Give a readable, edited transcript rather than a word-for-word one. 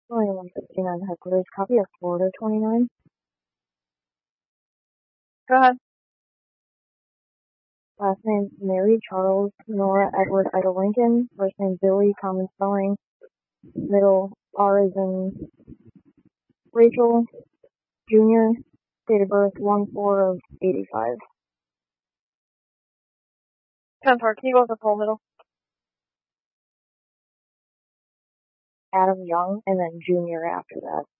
Only 159 headquarters. Copy of Florida 29. Go ahead. Last name Mary Charles Nora Edward Ida Lincoln. First name Billy, common spelling. Middle R is in Rachel. Junior. Date of birth 1/4 of 85. 10-4, can you go with the full middle? Adam Young, and then Junior after that.